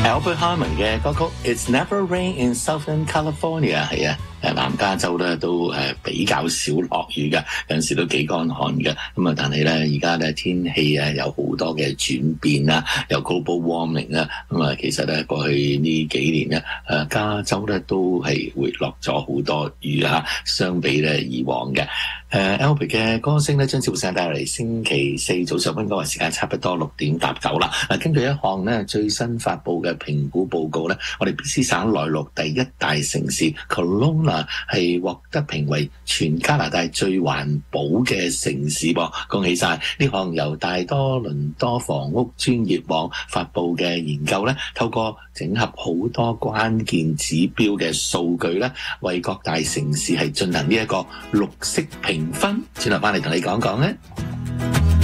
Albert Hammond 嘅歌曲 It's Never Rain in Southern California 係啊，南加州咧都比較少落雨嘅，有陣時都幾乾旱嘅。咁啊，但係咧而家咧天氣啊有好多嘅轉變啦，有 global warming 啦。咁啊，其實咧過去呢幾年咧，加州咧都係會落咗好多雨啊，相比咧以往嘅。Albert 嘅歌聲咧將接晒帶嚟星期四早上溫哥華時間差不多6:09啦。根據一項咧最新發布嘅評估報告咧，我哋 BC 省內陸第一大城市 Kelowna 係獲得評為全加拿大最環保嘅城市噃，恭喜晒！呢項由大多倫多房屋專業網發布嘅研究咧，透過整合好多關鍵指標嘅數據咧，為各大城市係進行呢一個綠色評分。轉頭翻嚟同你講講咧。